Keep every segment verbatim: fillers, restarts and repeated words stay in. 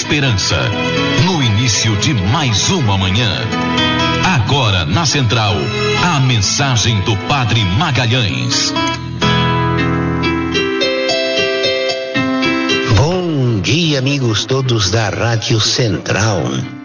esperança, no início de mais uma manhã. Agora na Central, a mensagem do Padre Magalhães. Bom dia, amigos todos da Rádio Central.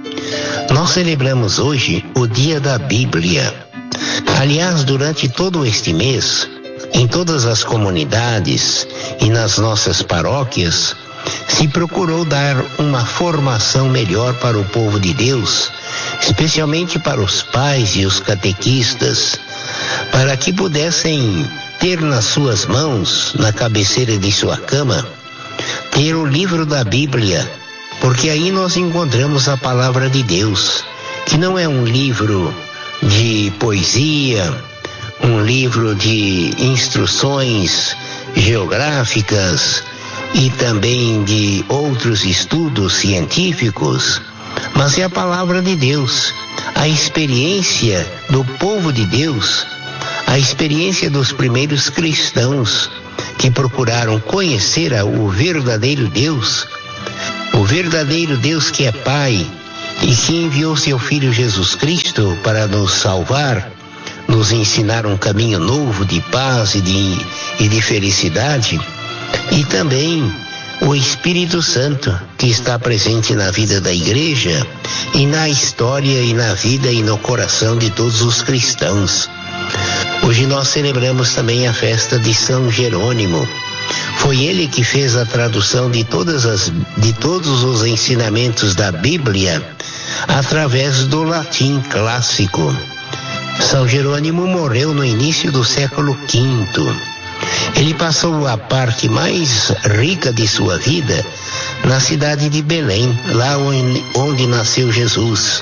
Nós celebramos hoje o Dia da Bíblia. Aliás, durante todo este mês, em todas as comunidades e nas nossas paróquias, se procurou dar uma formação melhor para o povo de Deus, especialmente para os pais e os catequistas, para que pudessem ter nas suas mãos, na cabeceira de sua cama, ter o livro da Bíblia, porque aí nós encontramos a palavra de Deus, que não é um livro de poesia, um livro de instruções geográficas e também de outros estudos científicos, mas é a palavra de Deus, a experiência do povo de Deus, a experiência dos primeiros cristãos que procuraram conhecer o verdadeiro Deus, o verdadeiro Deus que é Pai e que enviou seu Filho Jesus Cristo para nos salvar, nos ensinar um caminho novo de paz e de, e de felicidade, e também o Espírito Santo, que está presente na vida da igreja e na história e na vida e no coração de todos os cristãos. Hoje nós celebramos também a festa de São Jerônimo. Foi ele que fez a tradução de, todas as, de todos os ensinamentos da Bíblia através do latim clássico. São Jerônimo morreu no início do século quinto. Ele passou a parte mais rica de sua vida na cidade de Belém, lá onde, onde nasceu Jesus.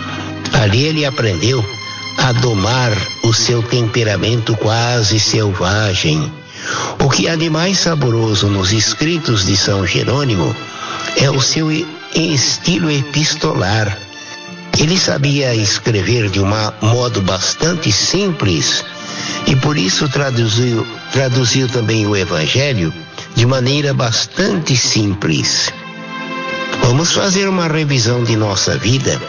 Ali ele aprendeu a domar o seu temperamento quase selvagem. O que há de mais saboroso nos escritos de São Jerônimo é o seu estilo epistolar. Ele sabia escrever de um modo bastante simples e por isso traduziu, traduziu também o Evangelho de maneira bastante simples. Vamos fazer uma revisão de nossa vida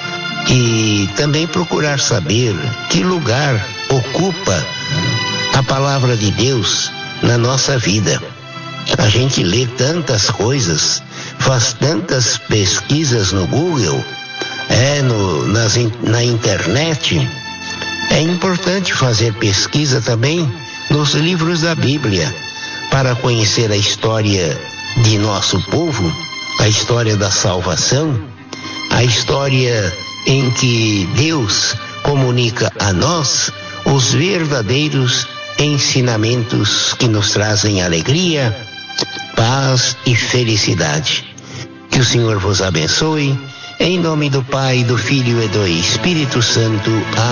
e também procurar saber que lugar ocupa a palavra de Deus na nossa vida. A gente lê tantas coisas, faz tantas pesquisas no Google, é, no, nas, na internet. É importante fazer pesquisa também nos livros da Bíblia, para conhecer a história de nosso povo, a história da salvação, a história em que Deus comunica a nós os verdadeiros ensinamentos que nos trazem alegria, paz e felicidade. Que o Senhor vos abençoe, em nome do Pai, do Filho e do Espírito Santo. Amém.